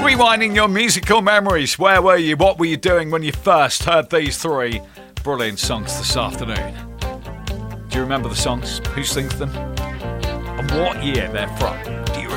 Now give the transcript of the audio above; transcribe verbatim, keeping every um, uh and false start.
Rewinding your musical memories. Where were you? What were you doing when you first heard these three brilliant songs this afternoon? Do you remember the songs? Who sings them? And what year they're from?